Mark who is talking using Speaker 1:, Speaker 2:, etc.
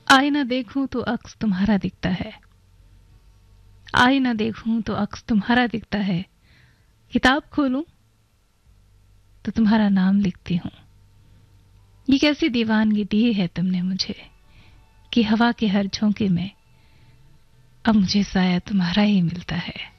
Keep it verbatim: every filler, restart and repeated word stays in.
Speaker 1: आईना देखूं तो अक्स तुम्हारा दिखता है, आईना देखूं तो अक्स तुम्हारा दिखता है, किताब खोलूं तो तुम्हारा नाम लिखती हूं। ये कैसी दीवानगी दी है तुमने मुझे कि हवा के हर झोंके में अब मुझे साया तुम्हारा ही मिलता है।